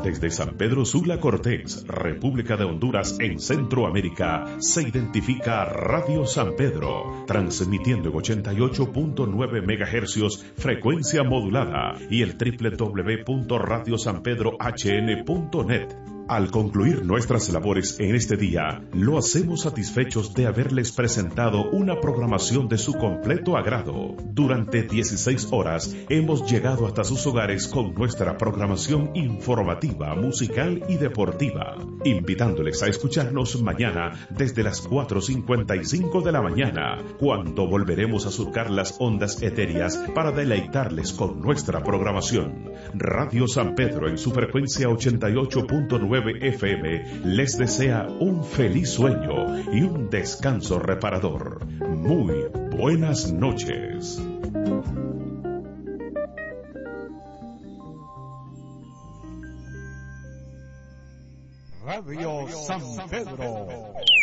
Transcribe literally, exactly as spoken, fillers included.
Desde San Pedro Sula Cortés, República de Honduras en Centroamérica, se identifica Radio San Pedro, transmitiendo en ochenta y ocho punto nueve megahercios, frecuencia modulada, y el doble u doble u doble u punto radio san pedro h n punto net. Al concluir nuestras labores en este día, lo hacemos satisfechos de haberles presentado una programación de su completo agrado. Durante dieciséis horas hemos llegado hasta sus hogares con nuestra programación informativa, musical y deportiva, invitándoles a escucharnos mañana desde las cuatro cincuenta y cinco de la mañana, cuando volveremos a surcar las ondas etéreas para deleitarles con nuestra programación. Radio San Pedro en su frecuencia ochenta y ocho punto nueve F M les desea un feliz sueño y un descanso reparador. Muy buenas noches. Radio San Pedro.